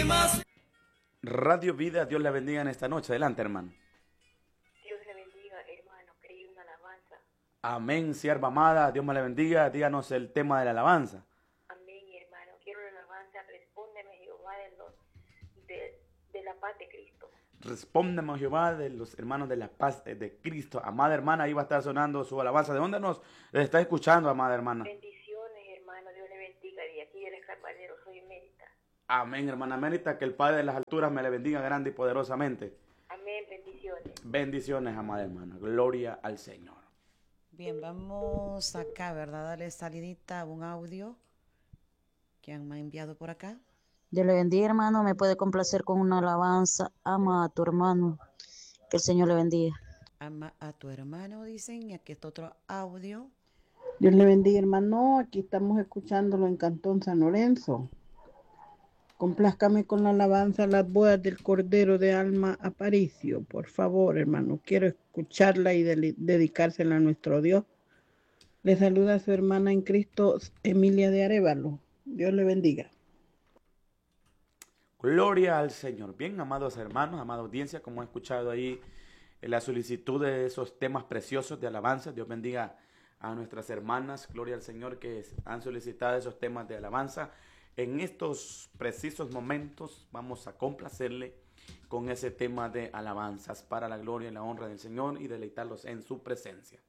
Radio Vida, Dios la bendiga en esta noche. Adelante, hermano. Dios le bendiga, hermano. Creí una alabanza. Amén, sierva amada. Dios me la bendiga. Díganos el tema de la alabanza. Amén, hermano. Quiero la alabanza. Respóndeme, Jehová, de la paz de Cristo. Respóndeme, Jehová, de los hermanos de la paz de Cristo. Amada hermana, ahí va a estar sonando su alabanza. ¿De dónde nos está escuchando, amada hermana? Bendiciones, hermano. Dios le bendiga. De aquí del Escarpadero soy Mérita. Amén, hermana Mérita. Que el Padre de las alturas me le bendiga grande y poderosamente. Amén. Bendiciones. Bendiciones, amada hermana. Gloria al Señor. Bien, vamos acá, ¿verdad? Darle salidita a un audio que me ha enviado por acá. Dios le bendiga, hermano. Me puede complacer con una alabanza. Ama a tu hermano. Que el Señor le bendiga. Ama a tu hermano, dicen. Y aquí está otro audio. Dios le bendiga, hermano. Aquí estamos escuchándolo en Cantón San Lorenzo. Complázcame con la alabanza a las bodas del Cordero de Alma Aparicio. Por favor, hermano. Quiero escucharla y dedicársela a nuestro Dios. Le saluda a su hermana en Cristo, Emilia de Arévalo. Dios le bendiga. Gloria al Señor. Bien, amados hermanos, amada audiencia, como he escuchado ahí la solicitud de esos temas preciosos de alabanza. Dios bendiga a nuestras hermanas, gloria al Señor, que han solicitado esos temas de alabanza. En estos precisos momentos vamos a complacerle con ese tema de alabanzas para la gloria y la honra del Señor y deleitarlos en su presencia.